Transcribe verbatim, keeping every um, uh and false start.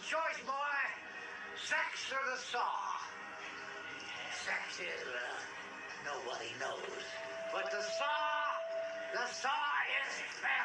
choice, boy. Sex or the saw? Sex is, uh, nobody knows. But the saw, the saw is family.